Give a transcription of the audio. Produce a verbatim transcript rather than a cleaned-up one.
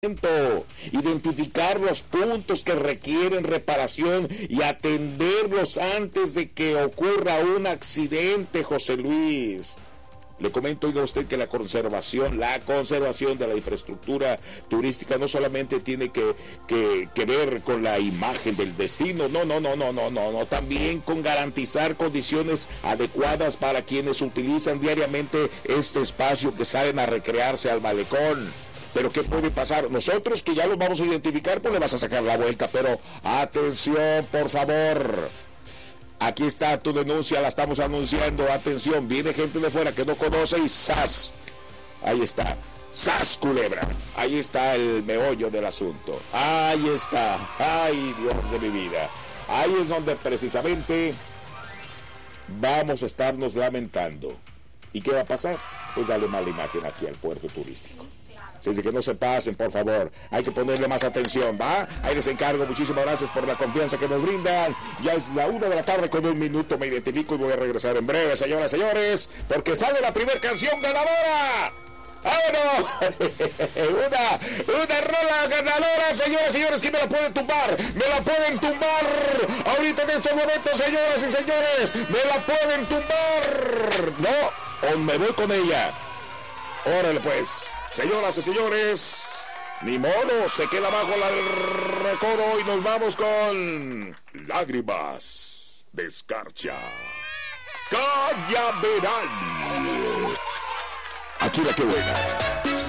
identificar los puntos que requieren reparación y atenderlos antes de que ocurra un accidente, José Luis. Le comento, oiga usted, que la conservación, la conservación de la infraestructura turística no solamente tiene que, que, que ver con la imagen del destino, no, no, no, no, no, no, no, también con garantizar condiciones adecuadas para quienes utilizan diariamente este espacio que salen a recrearse al malecón. Pero ¿qué puede pasar? Nosotros que ya los vamos a identificar, pues le vas a sacar la vuelta, pero atención, por favor. Aquí está tu denuncia, la estamos anunciando. Atención, viene gente de fuera que no conoce y ¡zas! Ahí está. ¡Zas, culebra! Ahí está el meollo del asunto. Ahí está. ¡Ay, Dios de mi vida! Ahí es donde precisamente vamos a estarnos lamentando. ¿Y qué va a pasar? Pues darle mala imagen aquí al puerto turístico. Así que no se pasen, por favor. Hay que ponerle más atención, ¿va? Ahí les encargo. Muchísimas gracias por la confianza que nos brindan. Ya es la una de la tarde con un minuto. Me identifico y voy a regresar en breve, señoras y señores, porque sale la primera canción ganadora. ¡Vámonos! una, una rola ganadora, señoras y señores. ¿Quién me la puede tumbar? ¡Me la pueden tumbar! Ahorita en estos momentos, señoras y señores, ¡me la pueden tumbar! No, o me voy con ella. Órale, pues. Señoras y señores, ni modo, se queda bajo el recodo y nos vamos con Lágrimas de Escarcha. Cañaveral. Aquí la que buena.